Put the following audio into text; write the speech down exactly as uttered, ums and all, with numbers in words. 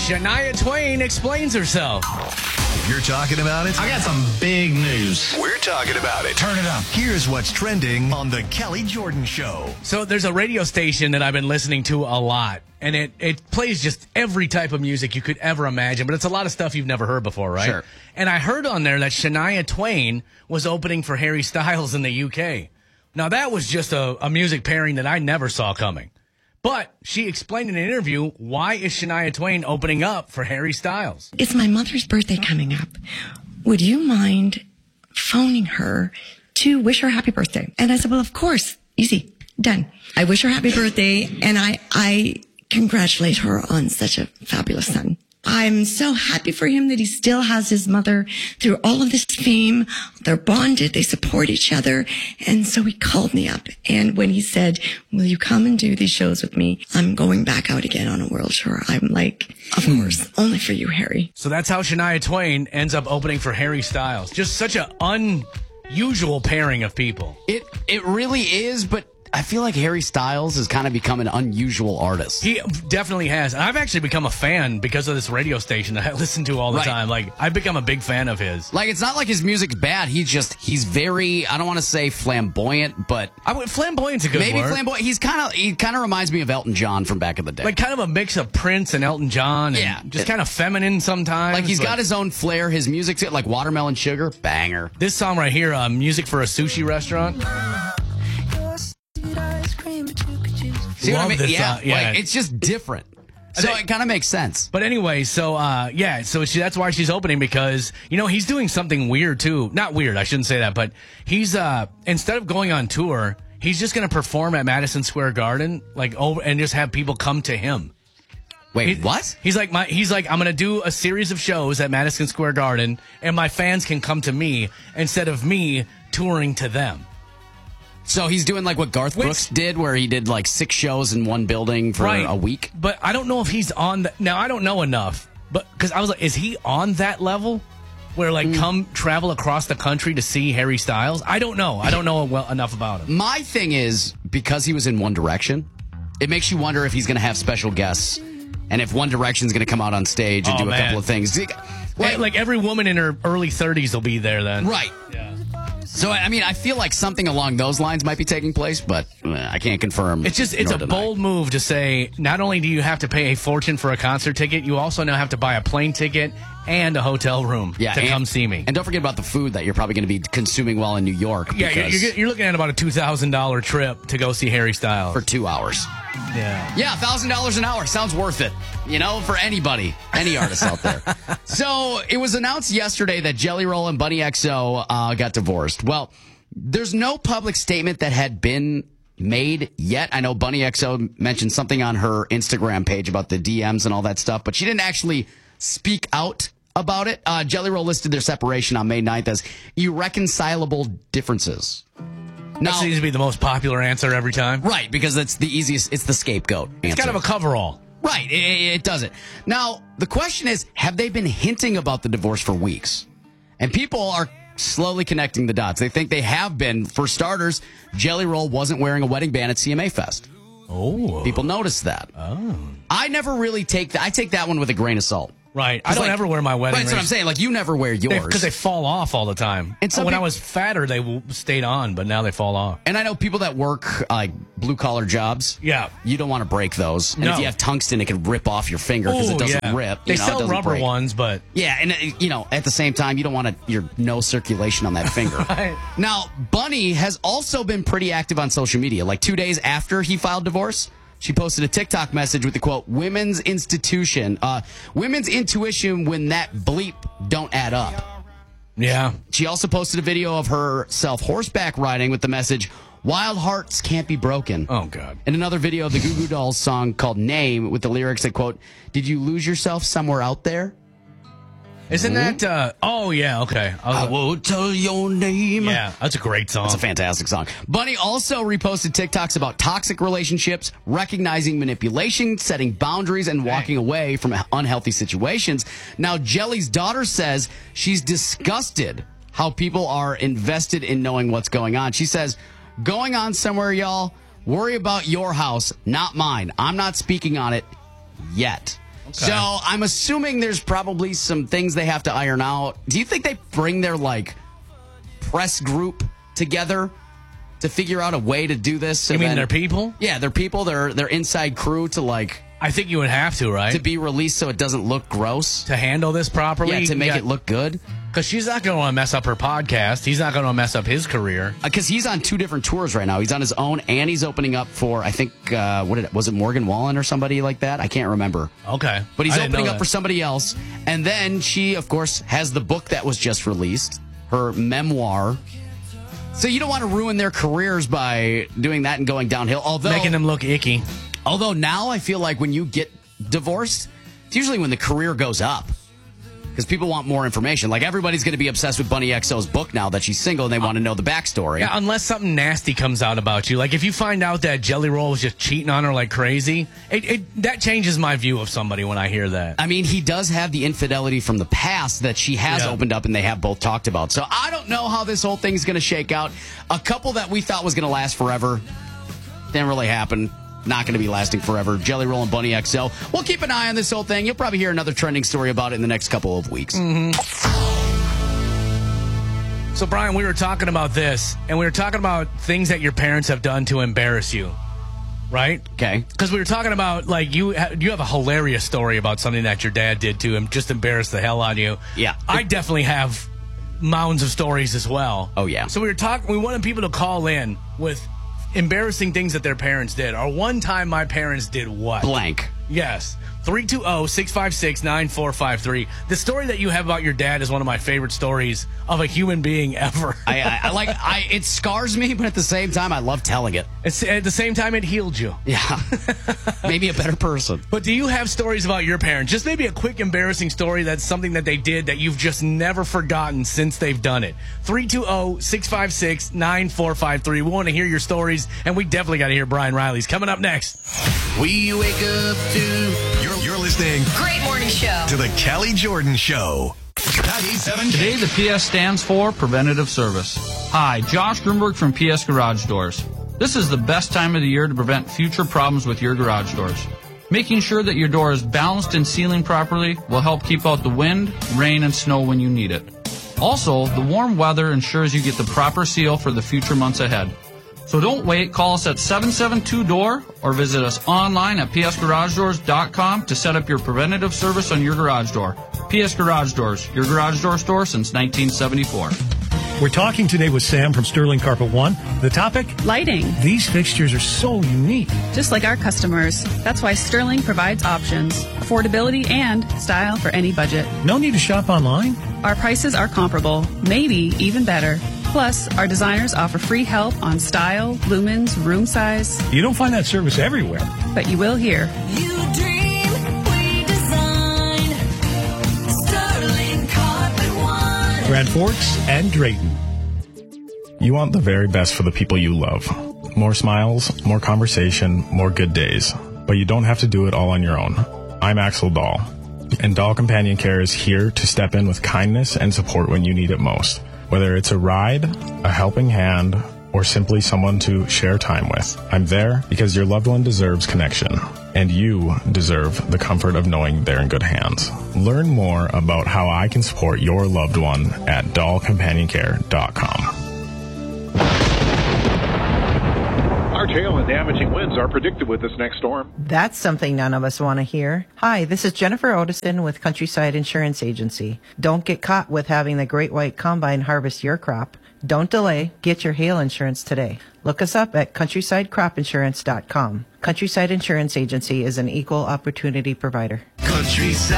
Shania Twain explains herself. If you're talking about it, I got some big news. We're talking about it. Turn it up. Here's what's trending on the Kelly Jordan Show. So there's a radio station that I've been listening to a lot, and it, it plays just every type of music you could ever imagine, but it's a lot of stuff you've never heard before, right? Sure. And I heard on there that Shania Twain was opening for Harry Styles in the U K. Now, that was just a, a music pairing that I never saw coming. But she explained in an interview, why is Shania Twain opening up for Harry Styles? It's my mother's birthday coming up. Would you mind phoning her to wish her happy birthday? And I said, well, of course. Easy. Done. I wish her happy birthday, and I, I congratulate her on such a fabulous son. I'm so happy for him that he still has his mother through all of this fame. They're bonded. They support each other. And so he called me up. And when he said, will you come and do these shows with me? I'm going back out again on a world tour. I'm like, of course, only for you, Harry. So that's how Shania Twain ends up opening for Harry Styles. Just such an unusual pairing of people. It it really is, but I feel like Harry Styles has kind of become an unusual artist. He definitely has. And I've actually become a fan because of this radio station that I listen to all the Right. time. Like, I've become a big fan of his. Like, it's not like his music's bad. He's just, he's very, I don't want to say flamboyant, but I would, flamboyant's a good maybe word. flamboyant. He's kind of, he kind of reminds me of Elton John from back in the day. Like, kind of a mix of Prince and Elton John. And Yeah. just kind of feminine sometimes. like, he's but got his own flair. His music's like Watermelon Sugar, banger. This song right here, uh, Music for a Sushi Restaurant. See what I Love mean? this yeah, song. Yeah. Like, it's just different. So think- it kind of makes sense. But anyway, so uh, yeah, so she, that's why she's opening, because you know he's doing something weird too. Not weird, I shouldn't say that, but he's uh, instead of going on tour, he's just going to perform at Madison Square Garden, like over, and just have people come to him. Wait, He- what? He's like my. He's like I'm going to do a series of shows at Madison Square Garden, and my fans can come to me instead of me touring to them. So he's doing like what Garth Which- Brooks did, where he did like six shows in one building for Right. a week. But I don't know if he's on the, now I don't know enough, but because I was like, is he on that level where like come travel across the country to see Harry Styles? I don't know. I don't know well enough about him. My thing is, because he was in One Direction, it makes you wonder if he's going to have special guests and if One Direction's going to come out on stage and Oh, do a man. couple of things. Like, Like, like every woman in her early thirties will be there then. right. Yeah. So, I mean, I feel like something along those lines might be taking place, but uh, I can't confirm. It's just, it's nor a deny. bold move to say, not only do you have to pay a fortune for a concert ticket, you also now have to buy a plane ticket and a hotel room yeah, to and, come see me. And don't forget about the food that you're probably going to be consuming while in New York. Yeah, you're, because- you're, you're looking at about a two thousand dollars trip to go see Harry Styles. for two hours. yeah. Yeah, one thousand dollars an hour. Sounds worth it, you know, for anybody, any artist out there. So it was announced yesterday that Jelly Roll and Bunny X O uh, got divorced. Well, there's no public statement that had been made yet. I know Bunny X O mentioned something on her Instagram page about the D Ms and all that stuff, but she didn't actually speak out about it. Uh, Jelly Roll listed their separation on May ninth as irreconcilable differences. That Now, seems to be the most popular answer every time. right, because it's the easiest, it's the scapegoat answer. It's kind of a coverall. Right, it, it does it. Now, the question is, have they been hinting about the divorce for weeks? And people are slowly connecting the dots. They think they have been. For starters, Jelly Roll wasn't wearing a wedding band at C M A Fest. Oh. People noticed that. Oh. I never really take that. I take that one with a grain of salt. Right. I 'Cause, don't like- ever wear my wedding Right, that's what I'm rings. saying. Like, you never wear yours. Because they fall off all the time. And some when I peop- was fatter, they w- stayed on, but now they fall off. And I know people that work like blue collar jobs. Yeah. You don't want to break those. And No. if you have tungsten, it can rip off your finger because Ooh, it doesn't yeah. rip. They you know, it sell doesn't rubber break. ones, but Yeah, and uh, you know, at the same time, you don't want to, your no circulation on that finger. Right. Now, Bunny has also been pretty active on social media. Like two days after he filed divorce, she posted a TikTok message with the quote, "Women's institution, uh, women's intuition when that bleep don't add up." yeah. She also posted a video of herself horseback riding with the message, "Wild hearts can't be broken." Oh, God. And another video of the Goo Goo Dolls song called Name with the lyrics that quote, "Did you lose yourself somewhere out there?" Isn't that, uh, oh, yeah, okay. I was- I won't tell your name. yeah, that's a great song. It's a fantastic song. Bunny also reposted TikToks about toxic relationships, recognizing manipulation, setting boundaries, and walking away from unhealthy situations. Now, Jelly's daughter says she's disgusted how people are invested in knowing what's going on. She says, "Going on somewhere, y'all. Worry about your house, not mine. I'm not speaking on it yet." So I'm assuming there's probably some things they have to iron out. Do you think they bring their like press group together to figure out a way to do this? You mean then, their people? Yeah, their people, their their inside crew to like I think you would have to, right? to be released so it doesn't look gross. To handle this properly? Yeah, to make it look good. Because she's not going to want to mess up her podcast. He's not going to mess up his career. Because he's on two different tours right now. He's on his own, and he's opening up for, I think, uh, what did it, was it Morgan Wallen or somebody like that? I can't remember. Okay. But he's I didn't opening know up that. for somebody else. And then she, of course, has the book that was just released, her memoir. So you don't want to ruin their careers by doing that and going downhill. Although Making them look icky. Although now I feel like when you get divorced, it's usually when the career goes up. Because people want more information. Like, everybody's going to be obsessed with Bunny X O's book now that she's single, and they want to know the backstory. Yeah, unless something nasty comes out about you. Like, if you find out that Jelly Roll was just cheating on her like crazy, it, it that changes my view of somebody when I hear that. I mean, he does have the infidelity from the past that she has Yeah. opened up, and they have both talked about. So I don't know how this whole thing's going to shake out. A couple that we thought was going to last forever didn't really happen. Not going to be lasting forever. Jelly Roll and Bunny X O. We'll keep an eye on this whole thing. You'll probably hear another trending story about it in the next couple of weeks. Mm-hmm. So, Brian, we were talking about this, and we were talking about things that your parents have done to embarrass you, right? Okay. Because we were talking about, like, you ha- you have a hilarious story about something that your dad did to him, just embarrassed the hell out of you. Yeah. I definitely have mounds of stories as well. Oh, yeah. So we were talking, we wanted people to call in with embarrassing things that their parents did. Or one time my parents did what? Blank. Yes. three two zero, six five six, nine four five three. The story that you have about your dad is one of my favorite stories of a human being ever. I, I, I like I. It scars me, but at the same time, I love telling it. It's, at the same time, it healed you. Yeah. Maybe a better person. But do you have stories about your parents? Just maybe a quick embarrassing story that's something that they did that you've just never forgotten since they've done it. three two zero, six five six, nine four five three. We want to hear your stories, and we definitely got to hear Brian Riley's. Coming up next. We wake up to. You're, you're listening Great morning show. to the Kelly Jordan Show. ninety-seven Today, the P S stands for Preventative Service. Hi, Josh Grunberg from P S Garage Doors. This is the best time of the year to prevent future problems with your garage doors. Making sure that your door is balanced and sealing properly will help keep out the wind, rain, and snow when you need it. Also, the warm weather ensures you get the proper seal for the future months ahead. So don't wait. Call us at seven seven two D O O R or visit us online at p s garage doors dot com to set up your preventative service on your garage door. P S Garage Doors, your garage door store since nineteen seventy-four. We're talking today with Sam from Sterling Carpet One. The topic? Lighting. These fixtures are so unique. Just like our customers. That's why Sterling provides options, affordability, and style for any budget. No need to shop online? Our prices are comparable, maybe even better. Plus, our designers offer free help on style, lumens, room size. You don't find that service everywhere. But you will here. You dream, we design. Sterling Carpet One. Grand Forks and Drayton. You want the very best for the people you love. More smiles, more conversation, more good days. But you don't have to do it all on your own. I'm Axel Dahl, and Dahl Companion Care is here to step in with kindness and support when you need it most. Whether it's a ride, a helping hand, or simply someone to share time with, I'm there because your loved one deserves connection, and you deserve the comfort of knowing they're in good hands. Learn more about how I can support your loved one at dahl companion care dot com. Large hail and damaging winds are predicted with this next storm. That's something none of us want to hear. Hi, this is Jennifer Otison with Countryside Insurance Agency. Don't get caught with having the Great White Combine harvest your crop. Don't delay. Get your hail insurance today. Look us up at countryside crop insurance dot com. Countryside Insurance Agency is an equal opportunity provider. Countryside